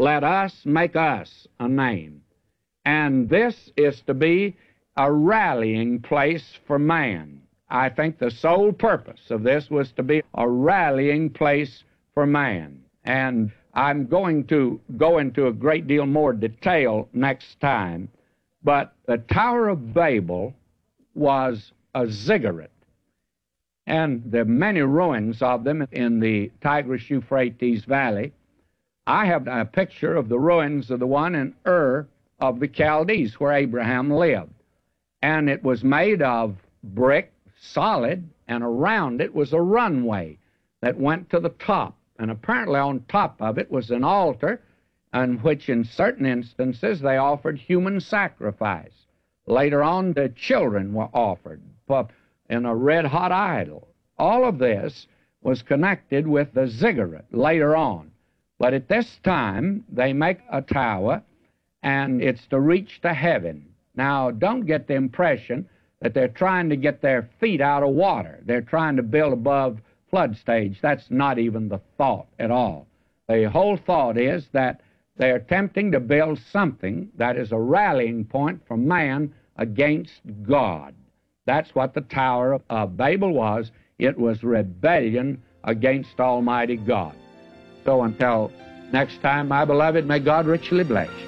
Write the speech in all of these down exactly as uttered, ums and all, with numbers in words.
let us make us a name. And this is to be a rallying place for man. I think the sole purpose of this was to be a rallying place for man. And I'm going to go into a great deal more detail next time, but the Tower of Babel was a ziggurat, and there are many ruins of them in the Tigris-Euphrates Valley. I have a picture of the ruins of the one in Ur of the Chaldees, where Abraham lived, and it was made of brick, solid, and around it was a runway that went to the top, and apparently on top of it was an altar in which in certain instances they offered human sacrifice. Later on, the children were offered in a red-hot idol. All of this was connected with the ziggurat later on. But at this time, they make a tower, and it's to reach to heaven. Now, don't get the impression that they're trying to get their feet out of water. They're trying to build above flood stage. That's not even the thought at all. The whole thought is that they're attempting to build something that is a rallying point for man against God. That's what the Tower of Babel was. It was rebellion against Almighty God. So until next time, my beloved, may God richly bless you.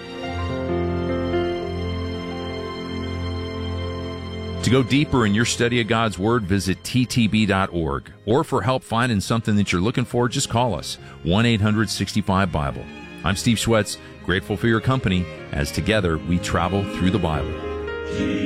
To go deeper in your study of God's Word, visit T T B dot org. Or for help finding something that you're looking for, just call us, one eight hundred sixty-five Bible. I'm Steve Schwetz, grateful for your company as together we travel through the Bible.